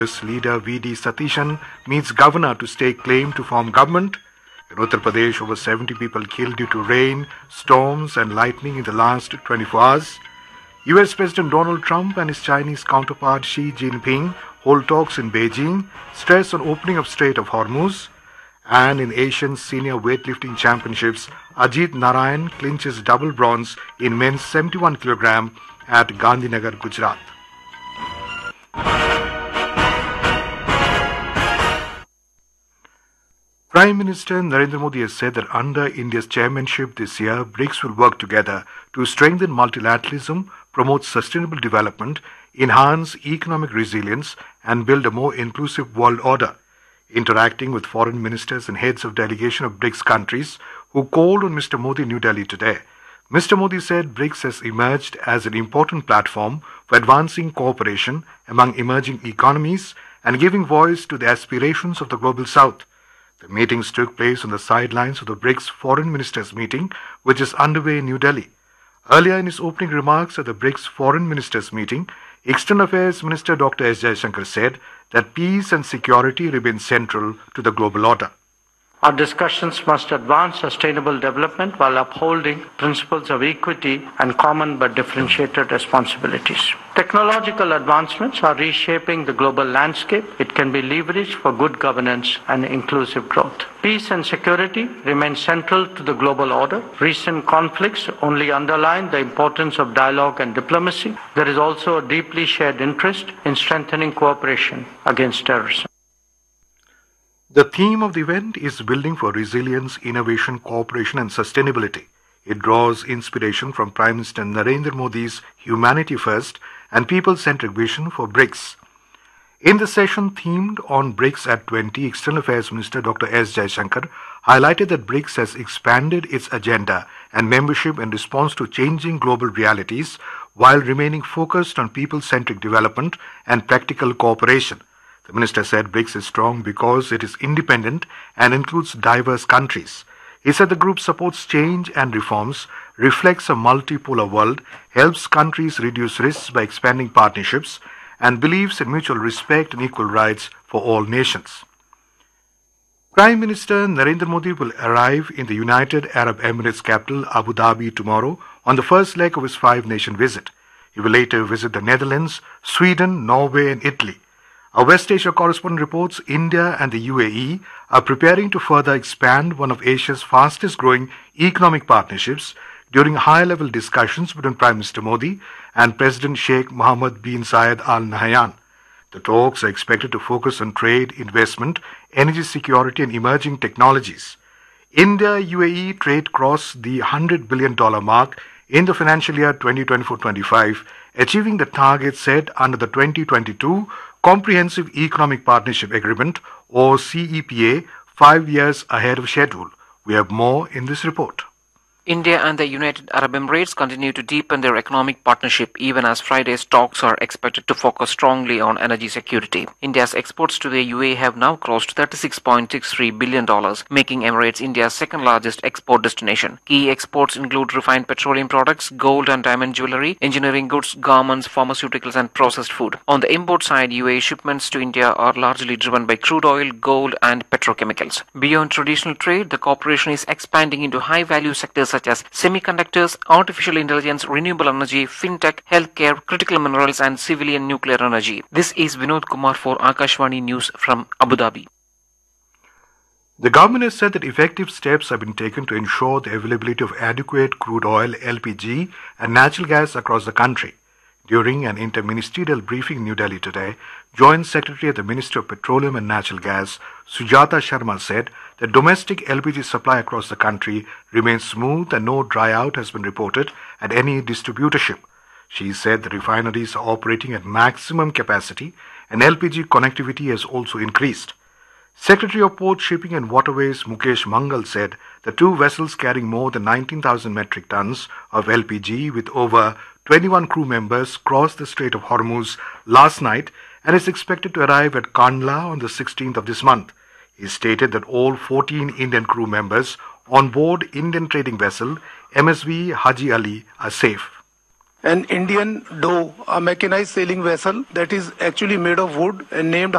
Leader V.D. Satishan meets governor to stake claim to form government. In Uttar Pradesh, over 70 people killed due to rain, storms and lightning in the last 24 hours. US President Donald Trump and his Chinese counterpart Xi Jinping hold talks in Beijing, stress on opening of Strait of Hormuz. And in Asian Senior Weightlifting Championships, Ajit Narayan clinches double bronze in men's 71 kg at Gandhinagar, Gujarat. Prime Minister Narendra Modi has said that under India's chairmanship this year, BRICS will work together to strengthen multilateralism, promote sustainable development, enhance economic resilience, and build a more inclusive world order. Interacting with foreign ministers and heads of delegation of BRICS countries who called on Mr. Modi in New Delhi today, Mr. Modi said BRICS has emerged as an important platform for advancing cooperation among emerging economies and giving voice to the aspirations of the global south. The meetings took place on the sidelines of the BRICS Foreign Ministers meeting, which is underway in New Delhi. Earlier in his opening remarks at the BRICS Foreign Ministers meeting, External Affairs Minister Dr. S. Jaishankar said that peace and security remain central to the global order. Our discussions must advance sustainable development while upholding principles of equity and common but differentiated responsibilities. Technological advancements are reshaping the global landscape. It can be leveraged for good governance and inclusive growth. Peace and security remain central to the global order. Recent conflicts only underline the importance of dialogue and diplomacy. There is also a deeply shared interest in strengthening cooperation against terrorism. The theme of the event is Building for Resilience, Innovation, Cooperation and Sustainability. It draws inspiration from Prime Minister Narendra Modi's Humanity First and People-Centric vision for BRICS. In the session themed on BRICS at 20, External Affairs Minister Dr. S. Jaishankar highlighted that BRICS has expanded its agenda and membership in response to changing global realities while remaining focused on people-centric development and practical cooperation. The minister said BRICS is strong because it is independent and includes diverse countries. He said the group supports change and reforms, reflects a multipolar world, helps countries reduce risks by expanding partnerships, and believes in mutual respect and equal rights for all nations. Prime Minister Narendra Modi will arrive in the United Arab Emirates capital Abu Dhabi tomorrow on the first leg of his 5-nation visit. He will later visit the Netherlands, Sweden, Norway and Italy. Our West Asia correspondent reports India and the UAE are preparing to further expand one of Asia's fastest growing economic partnerships during high-level discussions between Prime Minister Modi and President Sheikh Mohammed bin Zayed Al Nahyan. The talks are expected to focus on trade, investment, energy security and emerging technologies. India-UAE trade crossed the $100 billion mark in the financial year 2024-25, achieving the target set under the 2022 Comprehensive Economic Partnership Agreement or CEPA 5 years ahead of schedule. We have more in this report. India and the United Arab Emirates continue to deepen their economic partnership even as Friday's talks are expected to focus strongly on energy security. India's exports to the UAE have now crossed $36.63 billion, making Emirates India's second largest export destination. Key exports include refined petroleum products, gold and diamond jewelry, engineering goods, garments, pharmaceuticals and processed food. On the import side, UAE shipments to India are largely driven by crude oil, gold and petrochemicals. Beyond traditional trade, the cooperation is expanding into high-value sectors such as semiconductors, artificial intelligence, renewable energy, fintech, healthcare, critical minerals and civilian nuclear energy. This is Vinod Kumar for Akashvani News from Abu Dhabi. The government has said that effective steps have been taken to ensure the availability of adequate crude oil, LPG and natural gas across the country. During an interministerial briefing in New Delhi today, Joint Secretary at the Ministry of Petroleum and Natural Gas, Sujata Sharma, said that domestic LPG supply across the country remains smooth and no dry out has been reported at any distributorship. She said the refineries are operating at maximum capacity and LPG connectivity has also increased. Secretary of Port, Shipping and Waterways Mukesh Mangal said the 2 vessels carrying more than 19,000 metric tons of LPG with over 21 crew members crossed the Strait of Hormuz last night and is expected to arrive at Kandla on the 16th of this month. He stated that all 14 Indian crew members on board Indian trading vessel MSV Haji Ali are safe. An Indian dhow, a mechanized sailing vessel that is actually made of wood and named